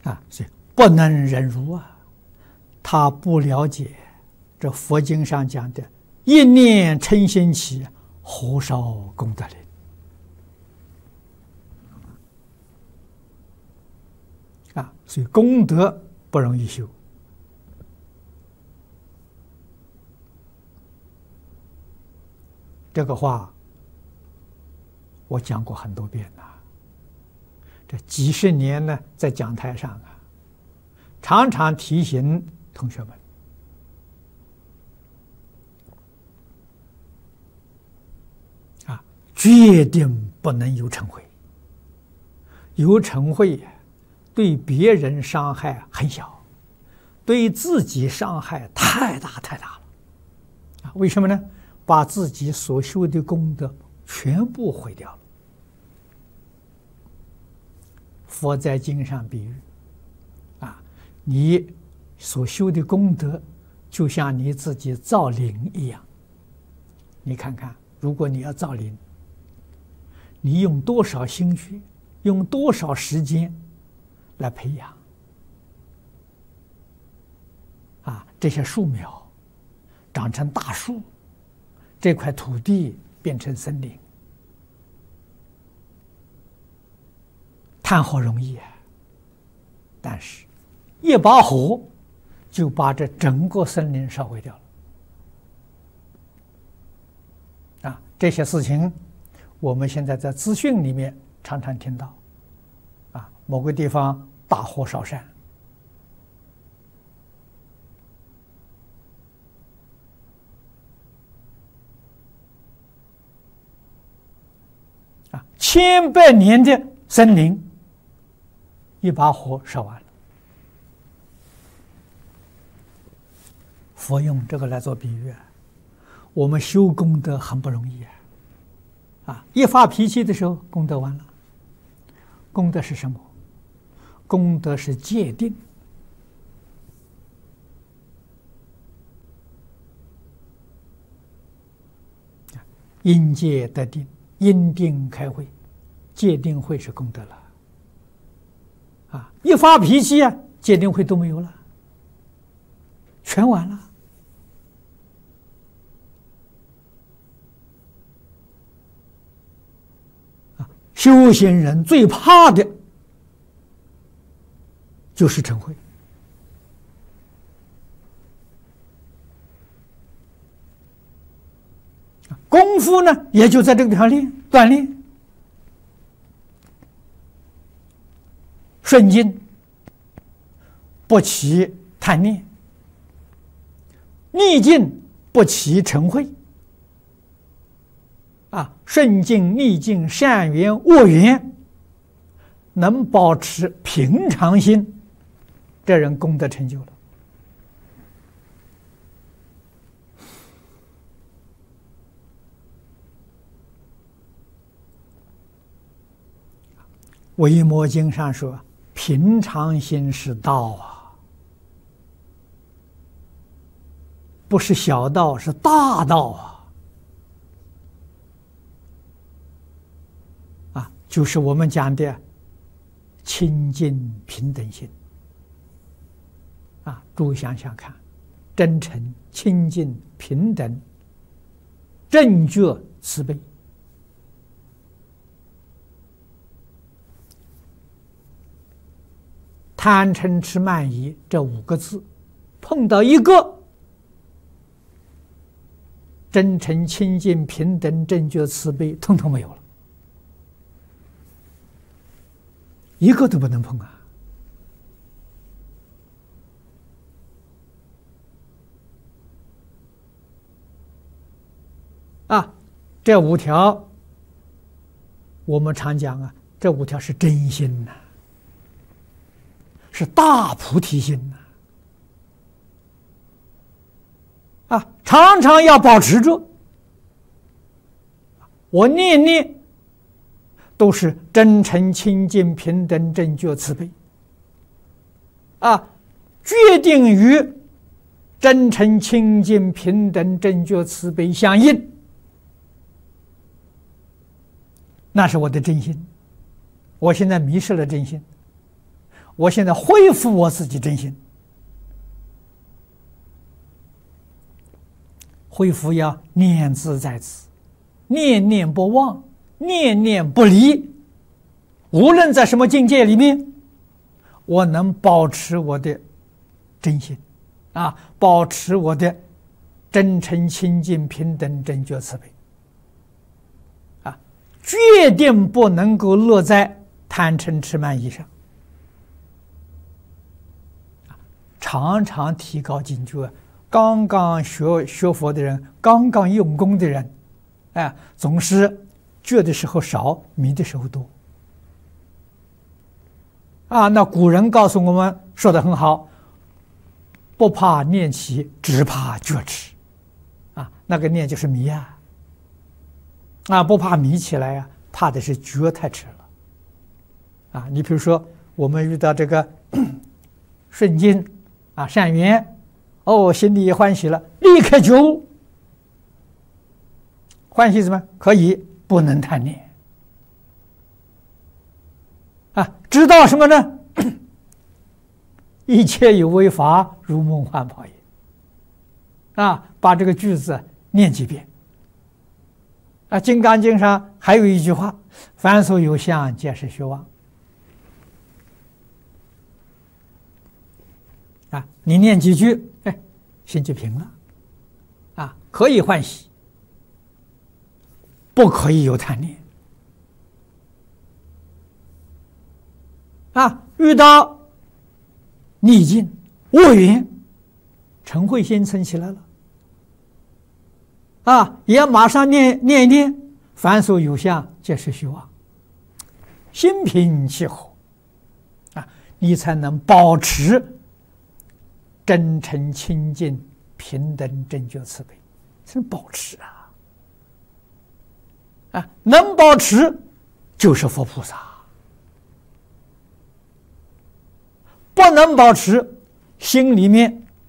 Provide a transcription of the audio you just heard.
所以不能忍辱啊，他不了解这佛经上讲的一念嗔心起，何少功德林所以功德不容易修。这个话我讲过很多遍了，这几十年呢，在讲台上常常提醒同学们决定不能有嗔恚，有嗔恚对别人伤害很小，对自己伤害太大太大了为什么呢？把自己所修的功德全部毁掉了。佛在经上比喻你所修的功德就像你自己造林一样。你看看，如果你要造林，你用多少心血，用多少时间来培养这些树苗长成大树，这块土地变成森林，谈何容易但是一把火就把这整个森林烧毁掉了这些事情我们现在在资讯里面常常听到某个地方大火烧山千百年的森林一把火烧完了。佛用这个来做比喻我们修功德很不容易一发脾气的时候功德完了。功德是什么？功德是戒定因戒得定，因定开慧，戒定慧是功德了一发脾气戒定慧都没有了，全完了修行人最怕的就是嗔恚功夫呢也就在这个地方锻炼顺境不起贪念，逆境不起嗔恚顺境逆境善缘恶缘能保持平常心，这人功德成就了。维摩经上说平常心是道不是小道，是大道就是我们讲的清净平等心诸位想想看，真诚清净平等正觉慈悲贪嗔痴慢疑这5个字碰到一个真诚清净平等正觉慈悲统统没有了，一个都不能碰这5条我们常讲这5条是真心是大菩提心常常要保持着，我念念都是真诚清净平等正觉慈悲决定于真诚清净平等正觉慈悲相应，那是我的真心。我现在迷失了真心， 我现在恢复我自己真心，恢复要念兹在兹，念念不忘，念念不离。无论在什么境界里面，我能保持我的真心，保持我的真诚清净平等正觉慈悲，决定不能够落在贪嗔痴慢疑上，常常提高警觉。刚刚学佛的人，刚刚用功的人，总是觉的时候少，迷的时候多。那古人告诉我们说得很好，不怕念起，只怕觉迟。那个念就是迷不怕迷起来怕的是觉太迟了。你比如说我们遇到这个顺境善缘，心里也欢喜了，立刻觉悟。欢喜什么？可以不能贪念。知道什么呢？一切有为法，如梦幻泡影。把这个句子念几遍。《金刚经》上还有一句话：凡所有相，皆是虚妄。你念几句，心就平了。可以欢喜，不可以有贪念。遇到逆境恶缘，嗔恚心生起来了，也马上念一念，凡所有相，皆是虚妄。心平气和，你才能保持真诚清净平等正觉慈悲，是保持能保持就是佛菩萨。不能保持，心里面